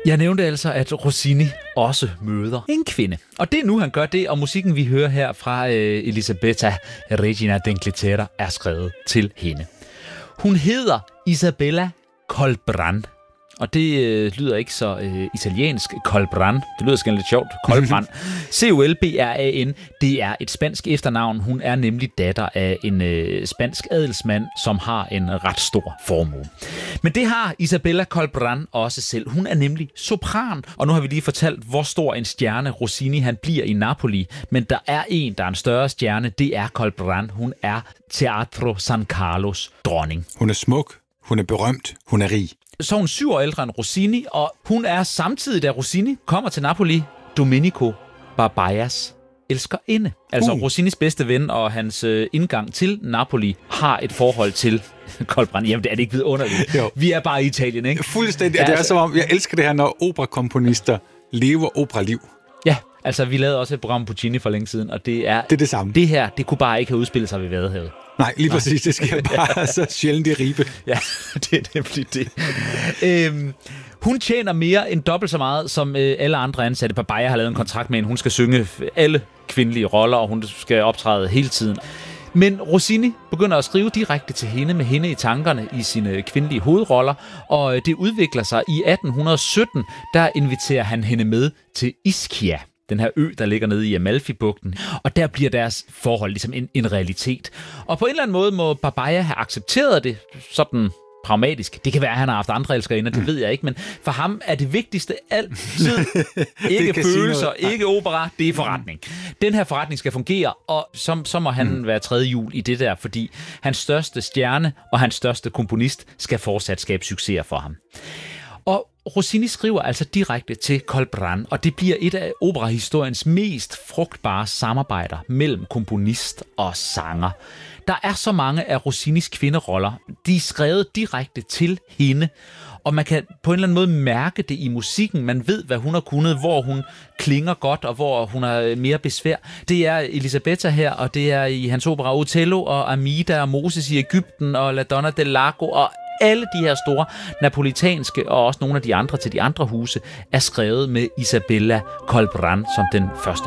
Jeg nævnte altså, at Rossini også møder en kvinde. Og det er nu, han gør det, og musikken, vi hører her fra Elisabetta Regina d'Inghilterra, er skrevet til hende. Hun hedder Isabella Colbran. Og det lyder ikke så italiensk. Colbran. Det lyder skændelig lidt sjovt. Colbran. C-O-L-B-R-A-N. Det er et spansk efternavn. Hun er nemlig datter af en spansk adelsmand, som har en ret stor formue. Men det har Isabella Colbran også selv. Hun er nemlig sopran. Og nu har vi lige fortalt, hvor stor en stjerne Rossini han bliver i Napoli. Men der er en større stjerne. Det er Colbran. Hun er Teatro San Carlos dronning. Hun er smuk. Hun er berømt. Hun er rig. Så er hun 7 år ældre end Rossini, og hun er samtidig, da Rossini kommer til Napoli, Domenico Barbaias elskerinde. Altså Rossinis bedste ven og hans indgang til Napoli har et forhold til Colbran. Jamen, det er det ikke vidunderligt. Jo. Vi er bare i Italien, ikke? Fuldstændig. Ja, det er som om, jeg elsker det her, når operakomponister lever operaliv. Ja, altså vi lavede også et program på Puccini for længe siden, og det er det samme. Det her, det kunne bare ikke have udspillet sig ved Vadehavet. Nej, lige præcis. Det sker bare så sjældent i Ribe. Ja, det er nemlig det. Hun tjener mere end dobbelt så meget, som alle andre ansatte. Barbaia har lavet en kontrakt med hende. Hun skal synge alle kvindelige roller, og hun skal optræde hele tiden. Men Rossini begynder at skrive direkte til hende, med hende i tankerne i sine kvindelige hovedroller, og det udvikler sig i 1817, der inviterer han hende med til Ischia, den her ø, der ligger nede i Amalfi-bugten. Og der bliver deres forhold ligesom en realitet. Og på en eller anden måde må Barbaia have accepteret det sådan pragmatisk. Det kan være, at han har haft andre elskerinder, det ved jeg ikke, men for ham er det vigtigste altid ikke følelser, ikke opera, det er forretning. Den her forretning skal fungere, og så må han være tredje hjul i det der, fordi hans største stjerne og hans største komponist skal fortsat skabe succeser for ham. Og Rossini skriver altså direkte til Colbran, og det bliver et af operahistoriens mest frugtbare samarbejder mellem komponist og sanger. Der er så mange af Rossinis kvinderoller, de er skrevet direkte til hende, og man kan på en eller anden måde mærke det i musikken. Man ved, hvad hun har kunnet, hvor hun klinger godt, og hvor hun har mere besvær. Det er Elisabetta her, og det er i hans opera Otello, og Armida, og Moses i Egypten, og La Donna del Lago, og alle de her store napolitanske, og også nogle af de andre til de andre huse, er skrevet med Isabella Colbran som den første